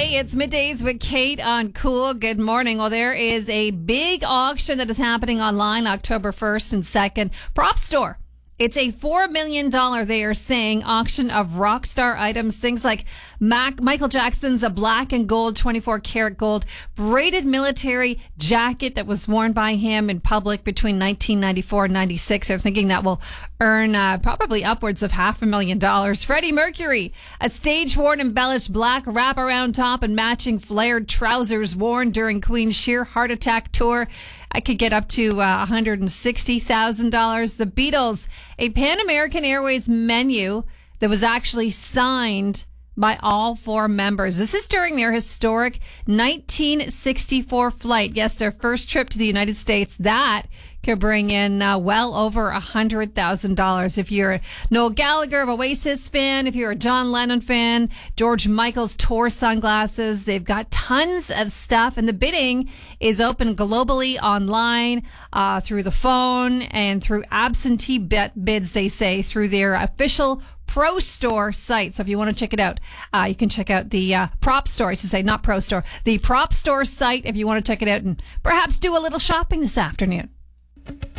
Hey, it's Middays with Kate on Cool. Good morning. Well, there is a big auction that is happening online October 1st and 2nd. Prop Store. It's a $4 million, they are saying, auction of rock star items. Things like Michael Jackson's a black and gold, 24 karat gold, braided military jacket that was worn by him in public between 1994 and 96. They're thinking that will earn probably upwards of $500,000. Freddie Mercury, a stage-worn embellished black wraparound top and matching flared trousers worn during Queen's sheer heart attack tour. I could get up to $160,000. The Beatles, a Pan American Airways menu that was actually signed by all four members. This is during their historic 1964 flight. Yes, their first trip to the United States. That could bring in well over $100,000. If you're a Noel Gallagher of Oasis fan, if you're a John Lennon fan, George Michael's tour sunglasses, they've got tons of stuff. And the bidding is open globally online, through the phone and through absentee bids, they say, through their official Pro Store site. So if you want to check it out, you can check out the Prop Store, I should say, not Pro Store, the Prop Store site if you want to check it out and perhaps do a little shopping this afternoon.